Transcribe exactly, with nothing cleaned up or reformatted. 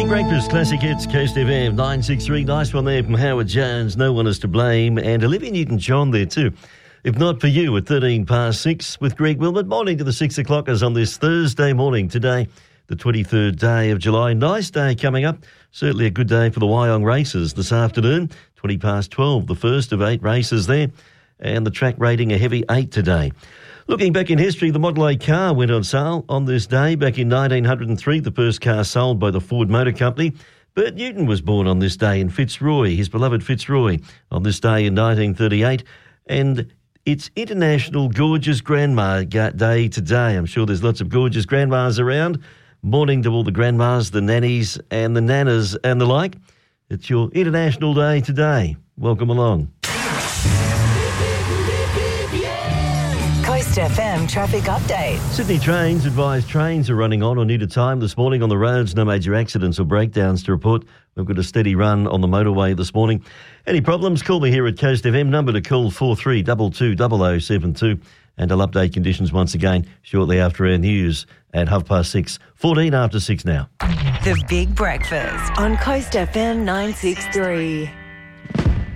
Big Breakfast, Classic Hits, Coast F M, nine six three. Nice one there from Howard Jones. No one is to blame. And Olivia Newton-John there too. If not for you, at thirteen past six with Greg Wilmot. Morning to the six o'clockers on this Thursday morning. Today, the twenty-third day of July. Nice day coming up. Certainly a good day for the Wyong races this afternoon. twenty past twelve, the first of eight races there. And the track rating a heavy eight today. Looking back in history, the Model A car went on sale on this day. Back in nineteen oh three, the first car sold by the Ford Motor Company. Bert Newton was born on this day in Fitzroy, his beloved Fitzroy, on this day in nineteen thirty-eight. And it's International Gorgeous Grandma Day today. I'm sure there's lots of gorgeous grandmas around. Morning to all the grandmas, the nannies and the nanas and the like. It's your International Day today. Welcome along. Coast F M traffic update. Sydney Trains advise trains are running on or need a time this morning on the roads. No major accidents or breakdowns to report. We've got a steady run on the motorway this morning. Any problems, call me here at Coast F M. Number to call four three two two zero zero seven two. And I'll update conditions once again shortly after our news at half past six. fourteen after six now. The Big Breakfast on Coast F M nine six three.